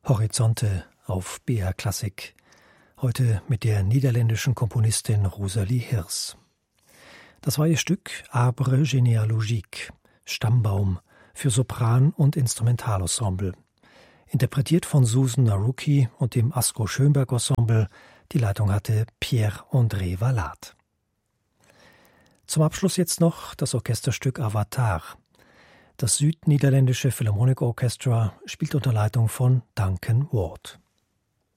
Horizonte auf BR Klassik. Heute mit der niederländischen Komponistin Rosalie Hirs. Das war ihr Stück Arbre généalogique, Stammbaum, für Sopran und Instrumentalensemble. Interpretiert von Susan Naruki und dem Asko Schönberg Ensemble. Die Leitung hatte Pierre-André Vallat. Zum Abschluss jetzt noch das Orchesterstück Avatar. Das südniederländische Philharmonic Orchestra spielt unter Leitung von Duncan Ward.